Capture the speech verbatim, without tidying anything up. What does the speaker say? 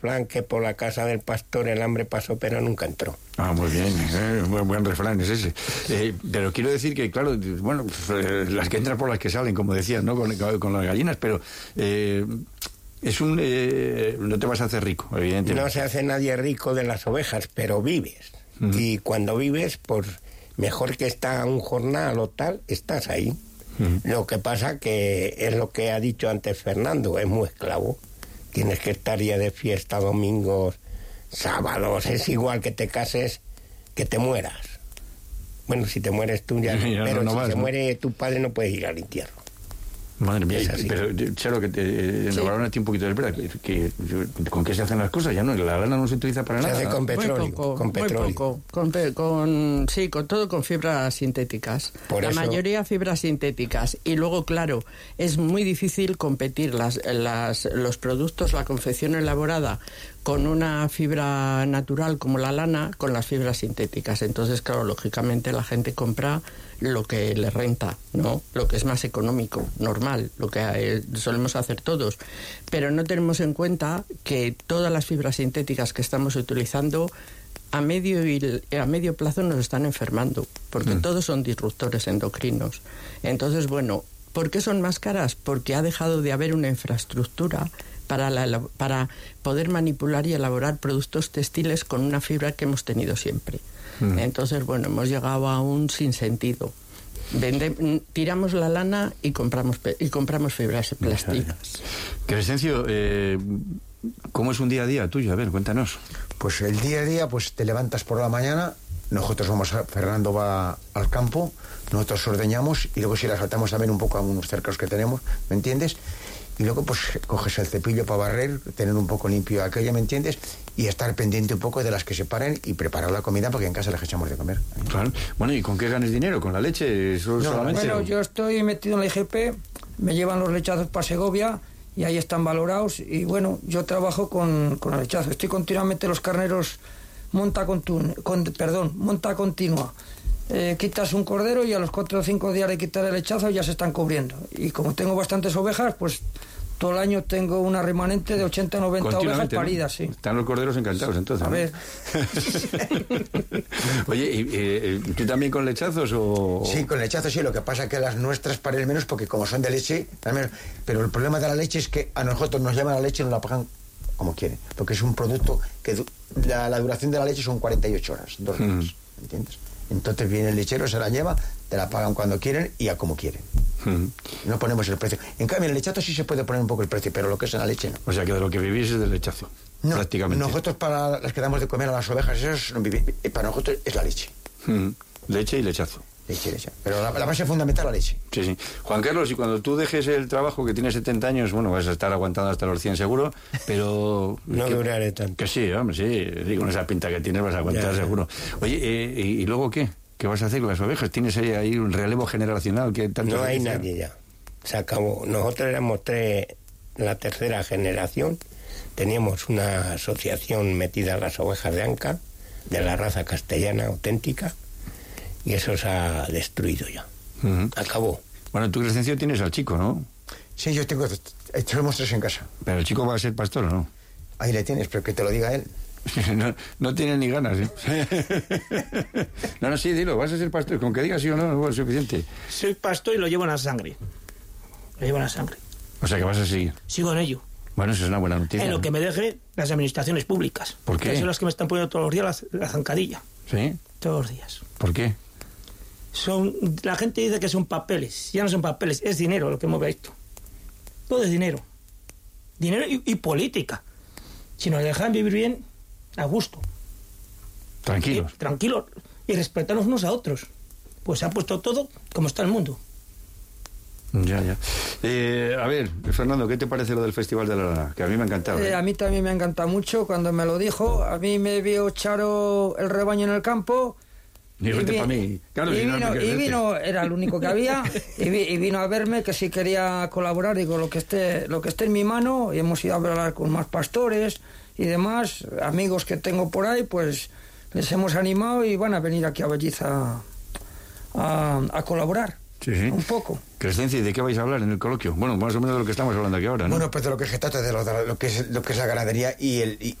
plan que por la casa del pastor el hambre pasó pero nunca entró. Ah, muy bien, eh, buen, buen refrán es ese. Eh, pero quiero decir que, claro, bueno, las que entran por las que salen, como decías, ¿no? Con, con las gallinas, pero eh, es un... Eh, no te vas a hacer rico, evidentemente. No se hace nadie rico de las ovejas, pero vives. Uh-huh. Y cuando vives, pues mejor que está un jornal o tal, estás ahí. Uh-huh. Lo que pasa que es lo que ha dicho antes Fernando, es muy esclavo. Tienes que estar ya de fiesta domingos, sábados, es igual que te cases, que te mueras. Bueno, si te mueres tú ya, ya pero no, no si vas, se ¿no? muere tu padre no puedes ir al entierro. Madre mía, es así. Pero Charo, que te eh, sí. hablaron a ti un poquito de verdad, que, que ¿con qué se hacen las cosas? Ya no, la lana no se utiliza para se nada. Se hace con petróleo, muy poco, con petróleo. Muy poco, con, pe con, sí, con todo con fibras sintéticas. Por la eso... mayoría fibras sintéticas. Y luego, claro, es muy difícil competir las, las, los productos, la confección elaborada con una fibra natural como la lana, con las fibras sintéticas. Entonces, claro, lógicamente la gente compra lo que le renta, ¿no? Lo que es más económico, normal, lo que eh, solemos hacer todos. Pero no tenemos en cuenta que todas las fibras sintéticas que estamos utilizando a medio y a medio plazo nos están enfermando, porque mm. todos son disruptores endocrinos. Entonces, bueno, ¿por qué son más caras? Porque ha dejado de haber una infraestructura para, la, para poder manipular y elaborar productos textiles con una fibra que hemos tenido siempre. Mm. Entonces, bueno, hemos llegado a un sinsentido. Vende, tiramos la lana y compramos y compramos fibras plásticas. Crescencio, eh, ¿cómo es un día a día tuyo? A ver, cuéntanos. Pues el día a día, pues te levantas por la mañana, nosotros vamos a, Fernando va al campo, nosotros ordeñamos y luego si la saltamos también un poco a unos cercos que tenemos, ¿me entiendes? Y luego pues coges el cepillo para barrer, tener un poco limpio aquello, ¿me entiendes? Y estar pendiente un poco de las que se paren y preparar la comida porque en casa les echamos de comer. Claro. Bueno, ¿y con qué ganes dinero? ¿Con la leche? ¿Eso no, solamente? Bueno, yo estoy metido en la I G P, me llevan los lechazos para Segovia y ahí están valorados y bueno, yo trabajo con, con el lechazo. Estoy continuamente los carneros monta continua, con, perdón, monta continua. Eh, quitas un cordero y a los cuatro o cinco días de quitar el lechazo ya se están cubriendo. Y como tengo bastantes ovejas, pues todo el año tengo una remanente de ochenta o noventa ovejas paridas, ¿no? Sí. Están los corderos encantados entonces. A ¿no? ver. Oye, ¿y, eh, ¿tú también con lechazos o...? Sí, con lechazos sí, lo que pasa es que las nuestras paren menos porque como son de leche, menos. Pero el problema de la leche es que a nosotros nos llaman la leche y nos la pagan como quieren, porque es un producto que du la, la duración de la leche son cuarenta y ocho horas, dos horas, mm. ¿entiendes? Entonces viene el lechero, se la lleva, te la pagan cuando quieren y a como quieren. Mm. No ponemos el precio. En cambio, en el lechazo sí se puede poner un poco el precio, pero lo que es en la leche no. O sea, que de lo que vivís es del lechazo, no, prácticamente. Nosotros para las que damos de comer a las ovejas, eso no, para nosotros es la leche. Mm. Leche y lechazo. Leche, leche. Pero la, la base fundamental la leche. Sí, sí. Juan Carlos, y cuando tú dejes el trabajo que tienes setenta años, bueno, vas a estar aguantando hasta los cien seguro, pero... no que, duraré tanto. Que sí, hombre, sí. Digo, con esa pinta que tienes vas a aguantar ya, seguro. Oye, eh, ¿y, ¿y luego qué? ¿Qué vas a hacer con las ovejas? ¿Tienes ahí, ahí un relevo generacional? Que tanto no hay nadie ya. Se acabó. Nosotros éramos tres, la tercera generación. Teníamos una asociación metida en las ovejas de Anca, de la raza castellana auténtica, y eso se ha destruido ya. Uh-huh. Acabó. Bueno, tú, Crescencio, tienes al chico, ¿no? Sí, yo tengo, tenemos tres en casa. ¿Pero el chico va a ser pastor o no? Ahí le tienes, pero que te lo diga él. no, no tiene ni ganas, ¿eh? no, no, sí, dilo, vas a ser pastor. Con que digas sí o no, no es suficiente. Soy pastor y lo llevo en la sangre. Lo llevo en la sangre. O sea que vas a seguir. Sigo en ello. Bueno, eso es una buena noticia. En lo ¿no? que me deje las administraciones públicas. ¿Por qué? Que son las que me están poniendo todos los días la, la zancadilla. ¿Sí? Todos los días. ¿Por qué? Son, la gente dice que son papeles. Ya no son papeles, es dinero lo que mueve esto. Todo es dinero. Dinero y, y política. Si nos dejan vivir bien, a gusto. Tranquilos. Y, tranquilos. Y respetarnos unos a otros. Pues se ha puesto todo como está el mundo. Ya, ya. Eh, a ver, Fernando, ¿qué te parece lo del Festival de la Lana? Que a mí me ha encantado. ¿eh? Eh, a mí también me ha encantado mucho cuando me lo dijo. A mí me vio Charo el rebaño en el campo. Y, y, vi, para mí. Claro, y, vino, y vino, era el único que había, y, vi, y vino a verme que si quería colaborar. Digo, lo que esté, lo que esté en mi mano, y hemos ido a hablar con más pastores y demás, amigos que tengo por ahí, pues les hemos animado y van a venir aquí a Belliz a, a, a colaborar. Sí, sí. Un poco. Crescencia, ¿y de qué vais a hablar en el coloquio? Bueno, más o menos de lo que estamos hablando aquí ahora, ¿no? Bueno, pues de lo que se trata, de lo, de lo que es lo que es la ganadería y el y,